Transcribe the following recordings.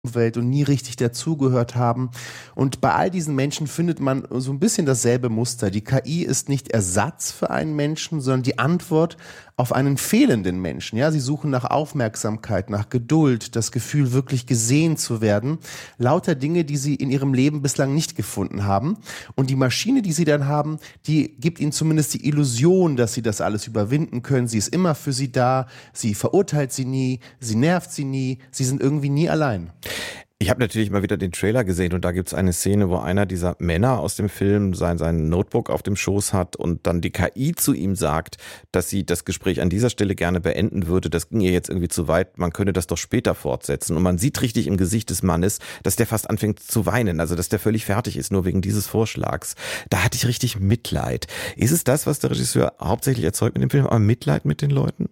Welt und nie richtig dazugehört haben. Und bei all diesen Menschen findet man so ein bisschen dasselbe Muster. Die KI ist nicht Ersatz für einen Menschen, sondern die Antwort auf einen fehlenden Menschen. Ja, sie suchen nach Aufmerksamkeit, nach Geduld, das Gefühl, wirklich gesehen zu werden. Lauter Dinge, die sie in ihrem Leben bislang nicht gefunden haben. Und die Maschine, die sie dann haben, die gibt ihnen zumindest die Illusion, dass sie das alles überwinden können. Sie ist immer für sie da. Sie verurteilt sie nie. Sie nervt sie nie. Sie sind irgendwie nie allein. Ich habe natürlich mal wieder den Trailer gesehen und da gibt's eine Szene, wo einer dieser Männer aus dem Film sein Notebook auf dem Schoß hat und dann die KI zu ihm sagt, dass sie das Gespräch an dieser Stelle gerne beenden würde. Das ging ihr jetzt irgendwie zu weit, man könne das doch später fortsetzen. Und man sieht richtig im Gesicht des Mannes, dass der fast anfängt zu weinen, also dass der völlig fertig ist, nur wegen dieses Vorschlags. Da hatte ich richtig Mitleid. Ist es das, was der Regisseur hauptsächlich erzeugt mit dem Film, aber Mitleid mit den Leuten?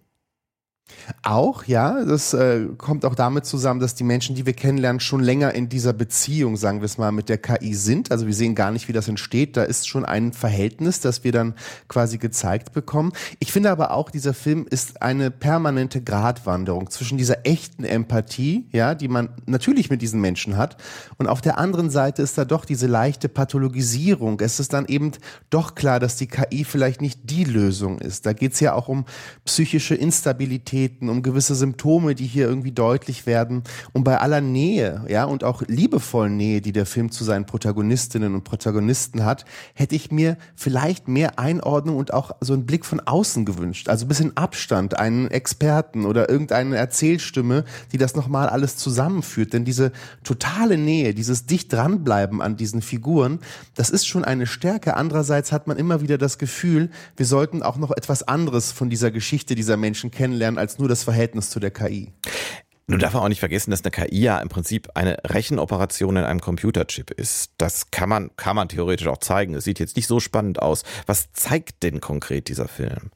Auch, ja, das kommt auch damit zusammen, dass die Menschen, die wir kennenlernen, schon länger in dieser Beziehung, sagen wir es mal, mit der KI sind. Also wir sehen gar nicht, wie das entsteht. Da ist schon ein Verhältnis, das wir dann quasi gezeigt bekommen. Ich finde aber auch, dieser Film ist eine permanente Gratwanderung zwischen dieser echten Empathie, ja, die man natürlich mit diesen Menschen hat, und auf der anderen Seite ist da doch diese leichte Pathologisierung. Es ist dann eben doch klar, dass die KI vielleicht nicht die Lösung ist. Da geht es ja auch um psychische Instabilität, um gewisse Symptome, die hier irgendwie deutlich werden. Und bei aller Nähe, ja, und auch liebevollen Nähe, die der Film zu seinen Protagonistinnen und Protagonisten hat, hätte ich mir vielleicht mehr Einordnung und auch so einen Blick von außen gewünscht. Also ein bisschen Abstand, einen Experten oder irgendeine Erzählstimme, die das nochmal alles zusammenführt. Denn diese totale Nähe, dieses dicht dranbleiben an diesen Figuren, das ist schon eine Stärke. Andererseits hat man immer wieder das Gefühl, wir sollten auch noch etwas anderes von dieser Geschichte dieser Menschen kennenlernen, als nur das Verhältnis zu der KI. Nun darf man auch nicht vergessen, dass eine KI ja im Prinzip eine Rechenoperation in einem Computerchip ist. Das kann man theoretisch auch zeigen. Es sieht jetzt nicht so spannend aus. Was zeigt denn konkret dieser Film?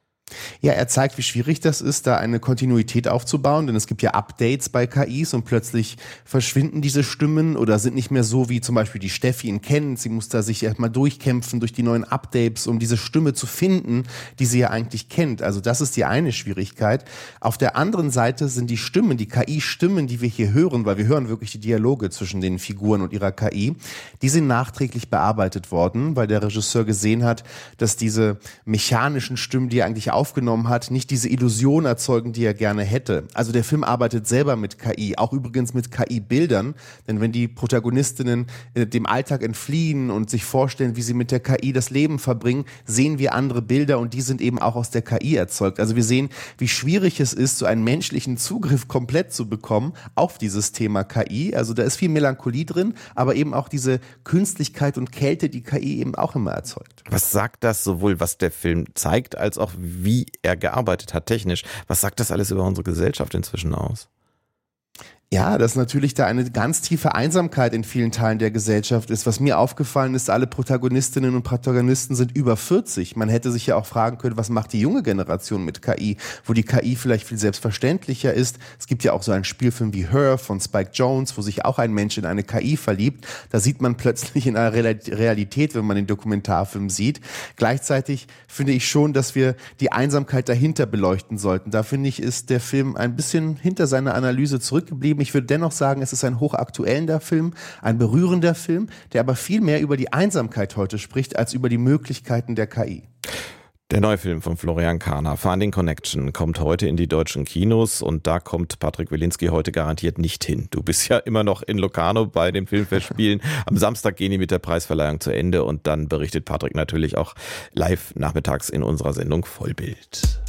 Ja, er zeigt, wie schwierig das ist, da eine Kontinuität aufzubauen, denn es gibt ja Updates bei KIs und plötzlich verschwinden diese Stimmen oder sind nicht mehr so, wie zum Beispiel die Steffi ihn kennt. Sie muss da sich erstmal durchkämpfen durch die neuen Updates, um diese Stimme zu finden, die sie ja eigentlich kennt. Also das ist die eine Schwierigkeit. Auf der anderen Seite sind die Stimmen, die KI-Stimmen, die wir hier hören, weil wir hören wirklich die Dialoge zwischen den Figuren und ihrer KI, die sind nachträglich bearbeitet worden, weil der Regisseur gesehen hat, dass diese mechanischen Stimmen, die er eigentlich aufgenommen hat, nicht diese Illusion erzeugen, die er gerne hätte. Also der Film arbeitet selber mit KI, auch übrigens mit KI-Bildern, denn wenn die Protagonistinnen dem Alltag entfliehen und sich vorstellen, wie sie mit der KI das Leben verbringen, sehen wir andere Bilder und die sind eben auch aus der KI erzeugt. Also wir sehen, wie schwierig es ist, so einen menschlichen Zugriff komplett zu bekommen auf dieses Thema KI. Also da ist viel Melancholie drin, aber eben auch diese Künstlichkeit und Kälte, die KI eben auch immer erzeugt. Was sagt das sowohl, was der Film zeigt, als auch wie er gearbeitet hat technisch? Was sagt das alles über unsere Gesellschaft inzwischen aus? Ja, dass natürlich da eine ganz tiefe Einsamkeit in vielen Teilen der Gesellschaft ist. Was mir aufgefallen ist, alle Protagonistinnen und Protagonisten sind über 40. Man hätte sich ja auch fragen können, was macht die junge Generation mit KI, wo die KI vielleicht viel selbstverständlicher ist. Es gibt ja auch so einen Spielfilm wie Her von Spike Jonze, wo sich auch ein Mensch in eine KI verliebt. Da sieht man plötzlich in einer Realität, wenn man den Dokumentarfilm sieht. Gleichzeitig finde ich schon, dass wir die Einsamkeit dahinter beleuchten sollten. Da finde ich, ist der Film ein bisschen hinter seiner Analyse zurückgeblieben. Ich würde dennoch sagen, es ist ein hochaktueller Film, ein berührender Film, der aber viel mehr über die Einsamkeit heute spricht, als über die Möglichkeiten der KI. Der neue Film von Florian Kahner, Finding Connection, kommt heute in die deutschen Kinos und da kommt Patrick Wilinski heute garantiert nicht hin. Du bist ja immer noch in Locarno bei den Filmfestspielen. Am Samstag gehen die mit der Preisverleihung zu Ende und dann berichtet Patrick natürlich auch live nachmittags in unserer Sendung Vollbild.